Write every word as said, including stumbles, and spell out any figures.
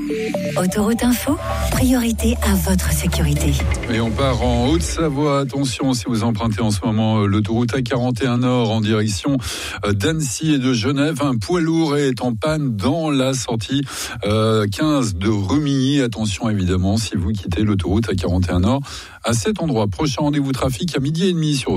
Autoroute Info, priorité à votre sécurité. Et on part en Haute-Savoie. Attention, si vous empruntez en ce moment l'autoroute A quarante et un Nord en direction d'Annecy et de Genève, un poids lourd est en panne dans la sortie quinze de Remilly. Attention évidemment si vous quittez l'autoroute A quarante et un Nord à cet endroit. Prochain rendez-vous trafic à midi et demi sur